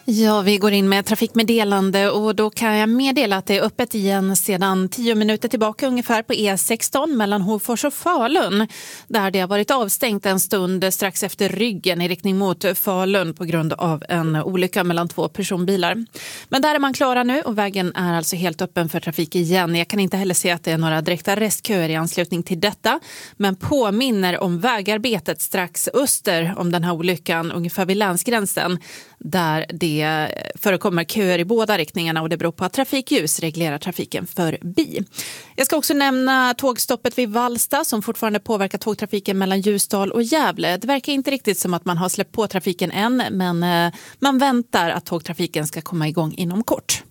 Ja, vi går in med trafikmeddelande och då kan jag meddela att det är öppet igen sedan 10 minuter tillbaka ungefär på E16 mellan Hofors och Falun. Där det har varit avstängt en stund strax efter Ryggen i riktning mot Falun på grund av en olycka mellan 2 personbilar. Men där är man klara nu och vägen är alltså helt öppen för trafik igen. Jag kan inte heller se att det är några direkta restköer i anslutning till detta. Men påminner om vägarbetet strax öster om den här olyckan ungefär vid länsgränsen. Där det förekommer köer i båda riktningarna och det beror på att trafikljus reglerar trafiken förbi. Jag ska också nämna tågstoppet vid Vallsta som fortfarande påverkar tågtrafiken mellan Ljusdal och Gävle. Det verkar inte riktigt som att man har släppt på trafiken än, men man väntar att tågtrafiken ska komma igång inom kort.